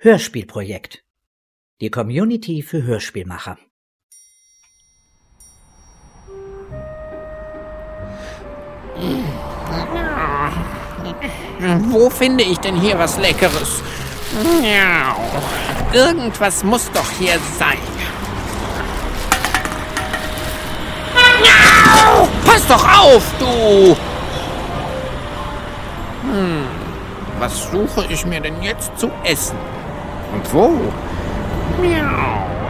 Hörspielprojekt. Die Community für Hörspielmacher. Wo finde ich denn hier was Leckeres? Irgendwas muss doch hier sein. Pass doch auf, du! Was suche ich mir denn jetzt zu essen? Und wo? Miau.